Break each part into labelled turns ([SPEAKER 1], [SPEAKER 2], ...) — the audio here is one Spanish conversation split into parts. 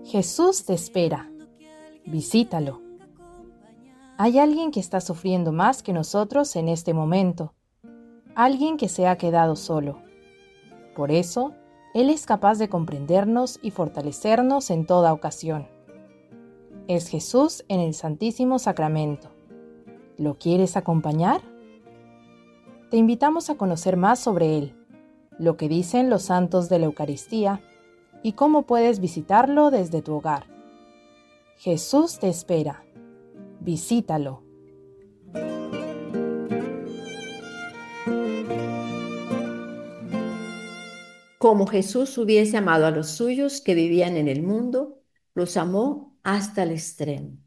[SPEAKER 1] Jesús te espera. Visítalo. Hay alguien que está sufriendo más que nosotros en este momento. Alguien que se ha quedado solo. Por eso, Él es capaz de comprendernos y fortalecernos en toda ocasión. Es Jesús en el Santísimo Sacramento. ¿Lo quieres acompañar? Te invitamos a conocer más sobre Él, lo que dicen los santos de la Eucaristía y cómo puedes visitarlo desde tu hogar. Jesús te espera. Visítalo.
[SPEAKER 2] Como Jesús hubiese amado a los suyos que vivían en el mundo, los amó hasta el extremo.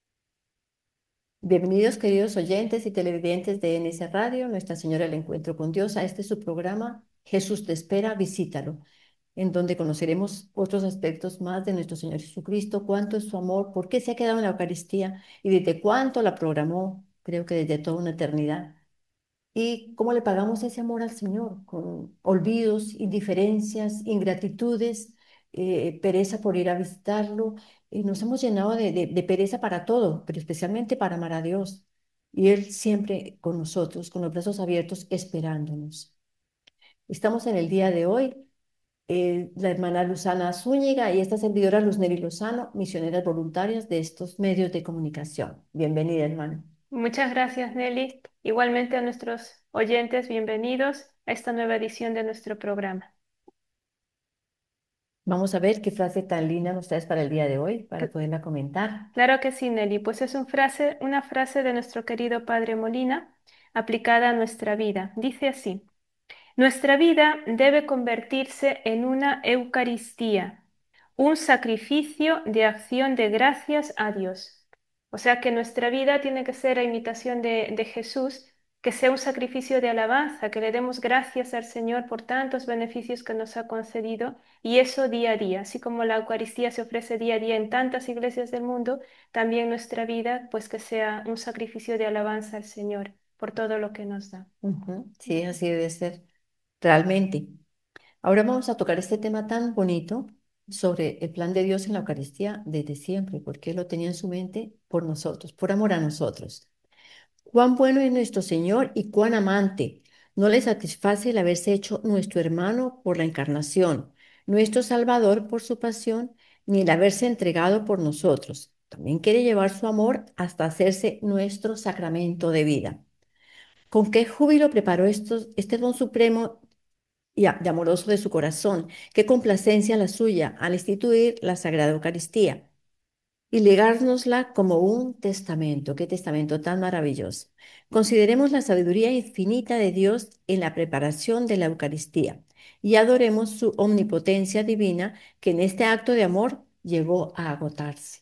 [SPEAKER 2] Bienvenidos, queridos oyentes y televidentes de NS Radio, Nuestra Señora del Encuentro con Dios, a este su programa Jesús te espera, visítalo, en donde conoceremos otros aspectos más de nuestro Señor Jesucristo, cuánto es su amor, por qué se ha quedado en la Eucaristía y desde cuánto la programó, creo que desde toda una eternidad. ¿Y cómo le pagamos ese amor al Señor? Con olvidos, indiferencias, ingratitudes, pereza por ir a visitarlo. Nos hemos llenado de pereza para todo, pero especialmente para amar a Dios. Y Él siempre con nosotros, con los brazos abiertos, esperándonos. Estamos en el día de hoy, la hermana Luzana Zúñiga y esta servidora Luznery Lozano, misioneras voluntarias de estos medios de comunicación. Bienvenida, hermana.
[SPEAKER 3] Muchas gracias, Nelly. Igualmente a nuestros oyentes, bienvenidos a esta nueva edición de nuestro programa.
[SPEAKER 2] Vamos a ver qué frase tan linda nos traes para el día de hoy, para
[SPEAKER 3] Cl-
[SPEAKER 2] poderla comentar.
[SPEAKER 3] Claro que sí, Nelly, pues es una frase de nuestro querido Padre Molina aplicada a nuestra vida. Dice así: nuestra vida debe convertirse en una Eucaristía, un sacrificio de acción de gracias a Dios. O sea que nuestra vida tiene que ser a imitación de Jesús, que sea un sacrificio de alabanza, que le demos gracias al Señor por tantos beneficios que nos ha concedido, y eso día a día. Así como la Eucaristía se ofrece día a día en tantas iglesias del mundo, también nuestra vida, pues que sea un sacrificio de alabanza al Señor por todo lo que nos da.
[SPEAKER 2] Ujú, sí, así debe ser, realmente. Ahora vamos a tocar este tema tan bonito sobre el plan de Dios en la Eucaristía desde siempre, porque Él lo tenía en su mente por nosotros, por amor a nosotros. Cuán bueno es nuestro Señor y cuán amante. No le satisface el haberse hecho nuestro hermano por la encarnación, nuestro Salvador por su pasión, ni el haberse entregado por nosotros. También quiere llevar su amor hasta hacerse nuestro sacramento de vida. Con qué júbilo preparó este don supremo y amoroso de su corazón, qué complacencia la suya al instituir la Sagrada Eucaristía y legárnosla como un testamento. Qué testamento tan maravilloso. Consideremos la sabiduría infinita de Dios en la preparación de la Eucaristía y adoremos su omnipotencia divina que en este acto de amor llegó a agotarse.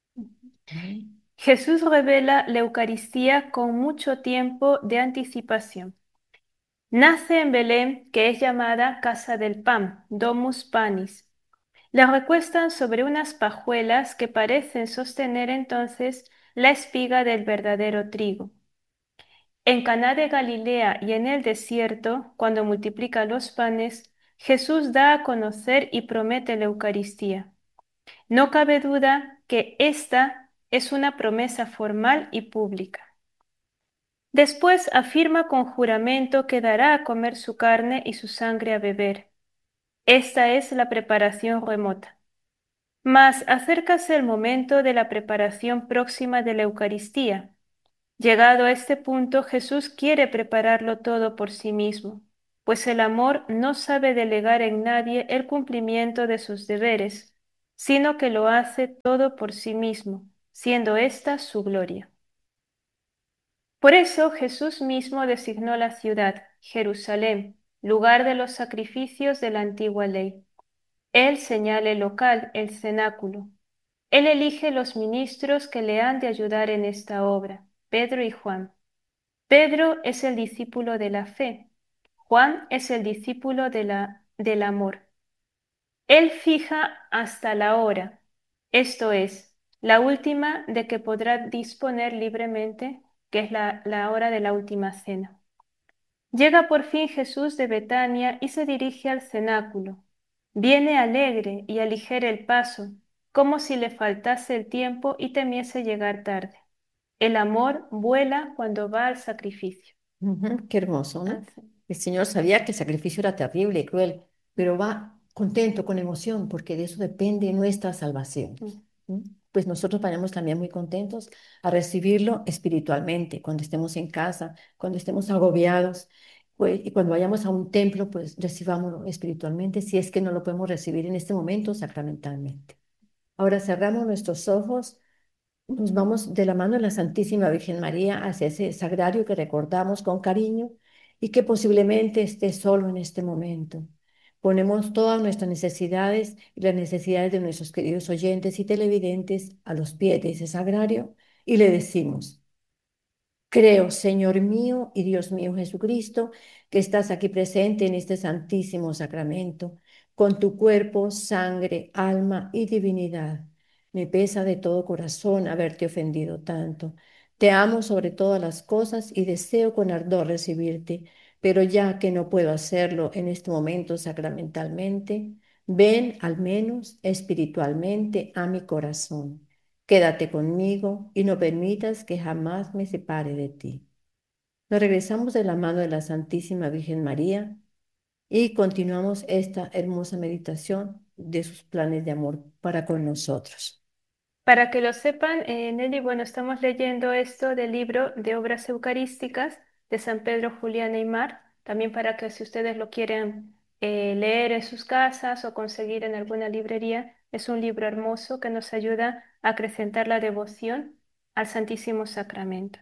[SPEAKER 2] Mm.
[SPEAKER 3] Jesús revela la Eucaristía con mucho tiempo de anticipación. Nace en Belén, que es llamada Casa del Pan, Domus Panis. La recuestan sobre unas pajuelas que parecen sostener entonces la espiga del verdadero trigo. En Caná de Galilea y en el desierto, cuando multiplica los panes, Jesús da a conocer y promete la Eucaristía. No cabe duda que esta es una promesa formal y pública. Después afirma con juramento que dará a comer su carne y su sangre a beber. Esta es la preparación remota. Mas acércase el momento de la preparación próxima de la Eucaristía. Llegado a este punto, Jesús quiere prepararlo todo por sí mismo, pues el amor no sabe delegar en nadie el cumplimiento de sus deberes, sino que lo hace todo por sí mismo, siendo esta su gloria. Por eso Jesús mismo designó la ciudad, Jerusalén, lugar de los sacrificios de la antigua ley. Él señala el local, el cenáculo. Él elige los ministros que le han de ayudar en esta obra, Pedro y Juan. Pedro es el discípulo de la fe, Juan es el discípulo del amor. Él fija hasta la hora, esto es, la última de que podrá disponer libremente, que es la hora de la última cena. Llega por fin Jesús de Betania y se dirige al cenáculo. Viene alegre y aligera el paso, como si le faltase el tiempo y temiese llegar tarde. El amor vuela cuando va al sacrificio.
[SPEAKER 2] Ujú, qué hermoso, ¿no?
[SPEAKER 3] Así.
[SPEAKER 2] El Señor sabía que el sacrificio era terrible y cruel, pero va contento, con emoción, porque de eso depende nuestra salvación.
[SPEAKER 3] Mm.
[SPEAKER 2] ¿Mm? Pues nosotros vayamos también muy contentos a recibirlo espiritualmente, cuando estemos en casa, cuando estemos agobiados, pues, y cuando vayamos a un templo, pues recibámoslo espiritualmente, si es que no lo podemos recibir en este momento sacramentalmente. Ahora cerramos nuestros ojos, nos vamos de la mano de la Santísima Virgen María hacia ese sagrario que recordamos con cariño y que posiblemente esté solo en este momento. Ponemos todas nuestras necesidades y las necesidades de nuestros queridos oyentes y televidentes a los pies de ese sagrario y le decimos: creo, Señor mío y Dios mío Jesucristo, que estás aquí presente en este santísimo sacramento, con tu cuerpo, sangre, alma y divinidad. Me pesa de todo corazón haberte ofendido tanto. Te amo sobre todas las cosas y deseo con ardor recibirte, pero ya que no puedo hacerlo en este momento sacramentalmente, ven al menos espiritualmente a mi corazón. Quédate conmigo y no permitas que jamás me separe de ti. Nos regresamos de la mano de la Santísima Virgen María y continuamos esta hermosa meditación de sus planes de amor para con nosotros.
[SPEAKER 3] Para que lo sepan, Nelly, bueno, estamos leyendo esto del libro de obras eucarísticas de San Pedro Julián Aymar, también para que si ustedes lo quieren leer en sus casas o conseguir en alguna librería, es un libro hermoso que nos ayuda a acrecentar la devoción al Santísimo Sacramento.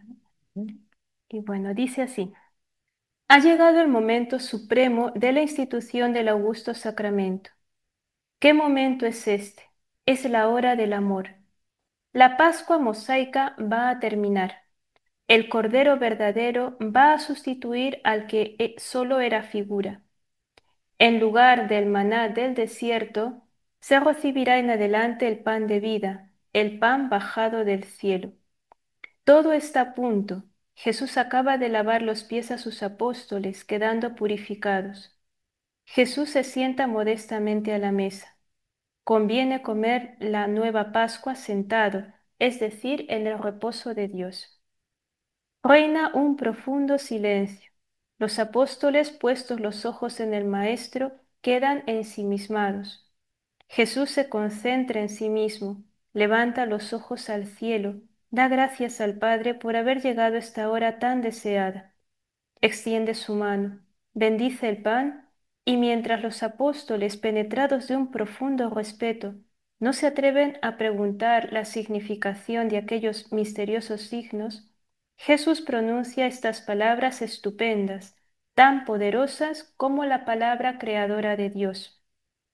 [SPEAKER 3] Y bueno, dice así: ha llegado el momento supremo de la institución del augusto sacramento. ¿Qué momento es este? Es la hora del amor. La Pascua mosaica va a terminar. El Cordero verdadero va a sustituir al que solo era figura. En lugar del maná del desierto, se recibirá en adelante el pan de vida, el pan bajado del cielo. Todo está a punto. Jesús acaba de lavar los pies a sus apóstoles, quedando purificados. Jesús se sienta modestamente a la mesa. Conviene comer la nueva Pascua sentado, es decir, en el reposo de Dios. Reina un profundo silencio. Los apóstoles, puestos los ojos en el Maestro, quedan ensimismados. Jesús se concentra en sí mismo, levanta los ojos al cielo, da gracias al Padre por haber llegado a esta hora tan deseada. Extiende su mano, bendice el pan, y mientras los apóstoles, penetrados de un profundo respeto, no se atreven a preguntar la significación de aquellos misteriosos signos, Jesús pronuncia estas palabras estupendas, tan poderosas como la palabra creadora de Dios.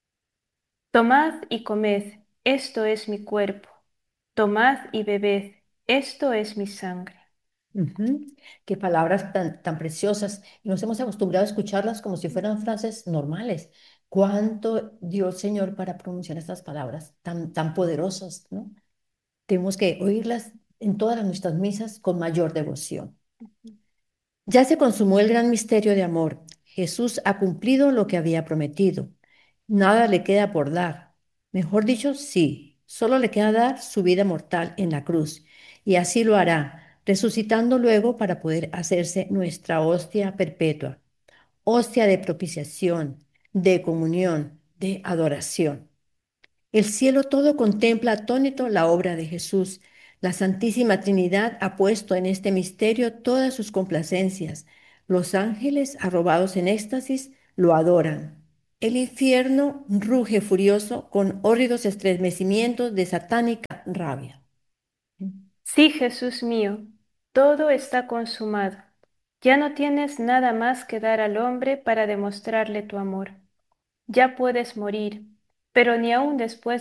[SPEAKER 3] Tomad y comed, esto es mi cuerpo. Tomad y bebed, esto es mi sangre.
[SPEAKER 2] Ujú. Qué palabras tan preciosas. Y nos hemos acostumbrado a escucharlas como si fueran frases normales. ¿Cuánto dio el Señor para pronunciar estas palabras tan poderosas, ¿no? Tenemos que oírlas en todas nuestras misas con mayor devoción. Ya se consumó el gran misterio de amor. Jesús ha cumplido lo que había prometido. Nada le queda por dar. Mejor dicho, sí, solo le queda dar su vida mortal en la cruz. Y así lo hará, resucitando luego para poder hacerse nuestra hostia perpetua, hostia de propiciación, de comunión, de adoración. El cielo todo contempla atónito la obra de Jesús. La Santísima Trinidad ha puesto en este misterio todas sus complacencias. Los ángeles, arrobados en éxtasis, lo adoran. El infierno ruge furioso con hórridos estremecimientos de satánica rabia.
[SPEAKER 3] Sí, Jesús mío, todo está consumado. Ya no tienes nada más que dar al hombre para demostrarle tu amor. Ya puedes morir, pero ni aun después